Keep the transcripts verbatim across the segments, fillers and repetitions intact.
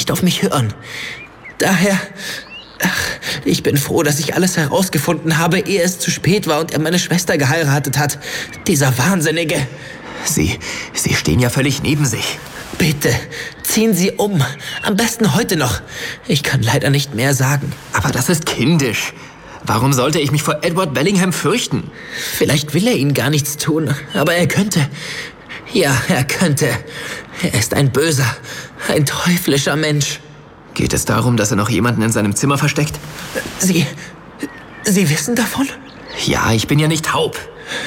nicht auf mich hören. Daher... Ach, ich bin froh, dass ich alles herausgefunden habe, ehe es zu spät war und er meine Schwester geheiratet hat. Dieser Wahnsinnige. Sie, Sie stehen ja völlig neben sich. Bitte, ziehen Sie um. Am besten heute noch. Ich kann leider nicht mehr sagen. Aber das ist kindisch. Warum sollte ich mich vor Edward Bellingham fürchten? Vielleicht will er Ihnen gar nichts tun, aber er könnte. Ja, er könnte. Er ist ein böser, ein teuflischer Mensch. Geht es darum, dass er noch jemanden in seinem Zimmer versteckt? Sie... Sie wissen davon? Ja, ich bin ja nicht taub.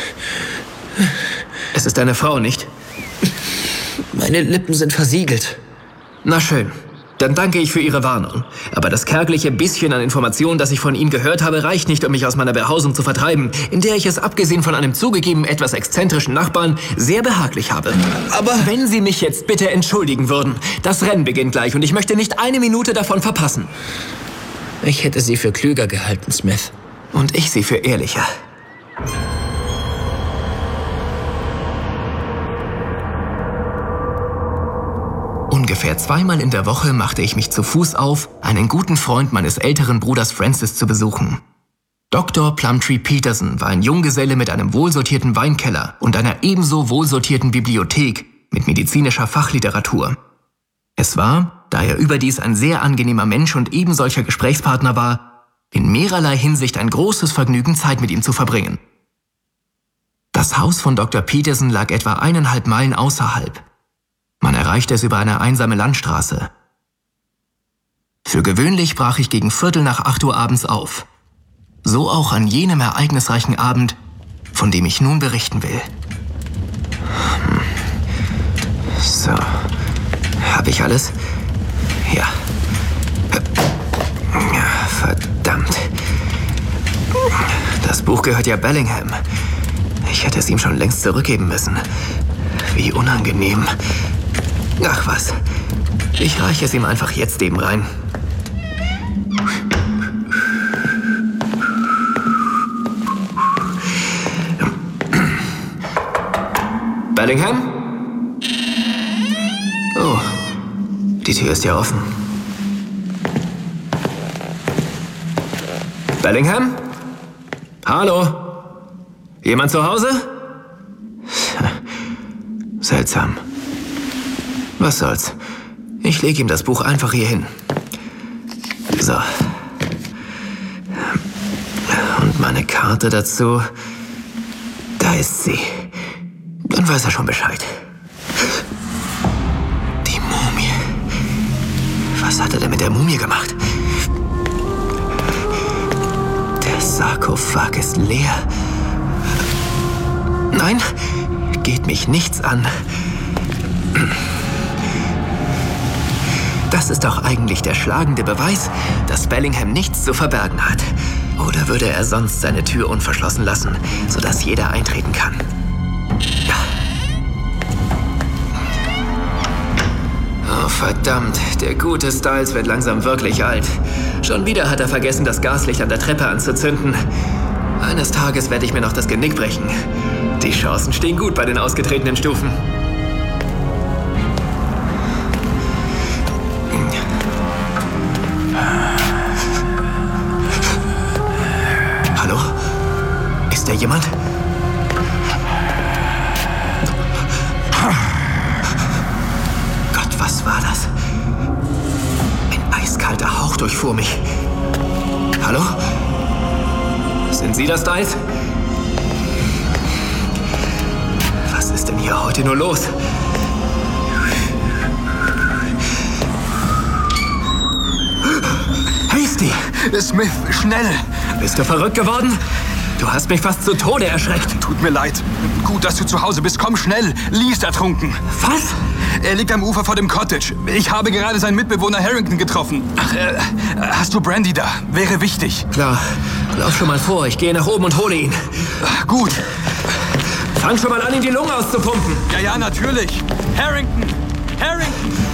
Es ist deine Frau, nicht? Meine Lippen sind versiegelt. Na schön. Dann danke ich für Ihre Warnung. Aber das kärgliche bisschen an Informationen, das ich von Ihnen gehört habe, reicht nicht, um mich aus meiner Behausung zu vertreiben, in der ich es abgesehen von einem zugegeben etwas exzentrischen Nachbarn sehr behaglich habe. Aber wenn Sie mich jetzt bitte entschuldigen würden. Das Rennen beginnt gleich und ich möchte nicht eine Minute davon verpassen. Ich hätte Sie für klüger gehalten, Smith. Und ich Sie für ehrlicher. Ungefähr zweimal in der Woche machte ich mich zu Fuß auf, einen guten Freund meines älteren Bruders Francis zu besuchen. Doktor Plumtree Peterson war ein Junggeselle mit einem wohlsortierten Weinkeller und einer ebenso wohlsortierten Bibliothek mit medizinischer Fachliteratur. Es war, da er überdies ein sehr angenehmer Mensch und ebensolcher Gesprächspartner war, in mehrerlei Hinsicht ein großes Vergnügen, Zeit mit ihm zu verbringen. Das Haus von Doktor Peterson lag etwa eineinhalb Meilen außerhalb. Man erreichte es über eine einsame Landstraße. Für gewöhnlich brach ich gegen Viertel nach acht Uhr abends auf. So auch an jenem ereignisreichen Abend, von dem ich nun berichten will. So, habe ich alles? Ja. Verdammt. Das Buch gehört ja Bellingham. Ich hätte es ihm schon längst zurückgeben müssen. Wie unangenehm. Ach was, ich reiche es ihm einfach jetzt eben rein. Bellingham? Oh, die Tür ist ja offen. Bellingham? Hallo? Jemand zu Hause? Seltsam. Was soll's? Ich lege ihm das Buch einfach hier hin. So. Und meine Karte dazu. Da ist sie. Dann weiß er schon Bescheid. Die Mumie. Was hat er denn mit der Mumie gemacht? Der Sarkophag ist leer. Nein, geht mich nichts an. Das ist doch eigentlich der schlagende Beweis, dass Bellingham nichts zu verbergen hat. Oder würde er sonst seine Tür unverschlossen lassen, sodass jeder eintreten kann? Ja. Oh, verdammt. Der gute Styles wird langsam wirklich alt. Schon wieder hat er vergessen, das Gaslicht an der Treppe anzuzünden. Eines Tages werde ich mir noch das Genick brechen. Die Chancen stehen gut bei den ausgetretenen Stufen. Hallo? Ist da jemand? Gott, was war das? Ein eiskalter Hauch durchfuhr mich. Hallo? Sind Sie das, Styles? Was ist denn hier heute nur los? Hasty! Smith, schnell! Bist du verrückt geworden? Du hast mich fast zu Tode erschreckt. Tut mir leid. Gut, dass du zu Hause bist. Komm schnell. Lee ist ertrunken. Was? Er liegt am Ufer vor dem Cottage. Ich habe gerade seinen Mitbewohner Harrington getroffen. Ach, äh, hast du Brandy da? Wäre wichtig. Klar. Lauf schon mal vor. Ich gehe nach oben und hole ihn. Gut. Fang schon mal an, ihm die Lunge auszupumpen. Ja, ja, natürlich. Harrington! Harrington!